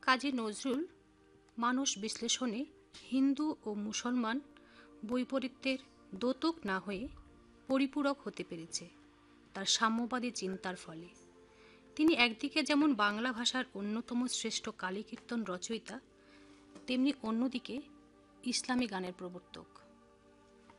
কাজী নজরুল মানস বিশ্লেষণে হিন্দু ও মুসলমান বৈপরীত্যের দোতক না হয়ে পরিপূরক হতে পেরেছে তার সাম্যবাদী চিন্তার ফলে। তিনি একদিকে যেমন বাংলা ভাষার অন্যতম শ্রেষ্ঠ কালী কীর্তন রচয়িতা, তেমনি অন্যদিকে ইসলামী গানের প্রবর্তক।